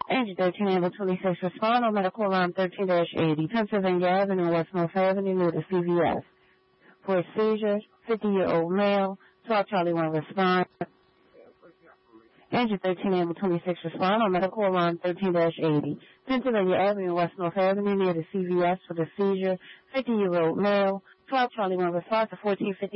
Engine 13 able 26 respond on medical line 13-80, Pennsylvania Avenue, West North Avenue, near the CVS. For a seizure, 50-year-old male, 12 Charlie 1 respond. Engine 13 able 26 respond on medical line 13-80, Pennsylvania Avenue, West North Avenue, near the CVS. For the seizure, 50-year-old male, 12 Charlie 1 response to 1450.